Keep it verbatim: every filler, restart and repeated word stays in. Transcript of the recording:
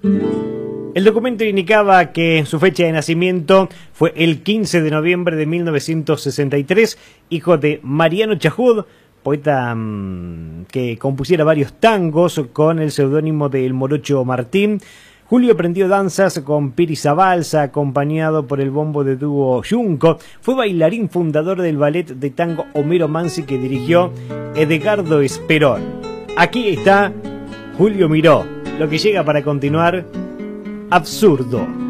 El documento indicaba que su fecha de nacimiento fue el quince de noviembre de mil novecientos sesenta y tres, hijo de Mariano Chajud, poeta mmm, que compusiera varios tangos con el seudónimo de El Morocho Martín. Julio aprendió danzas con Piri Zabalza, acompañado por el bombo de dúo Junco. Fue bailarín fundador del ballet de tango Homero Mansi que dirigió Edgardo Esperón. Aquí está Julio Miró, lo que llega para continuar, Absurdo.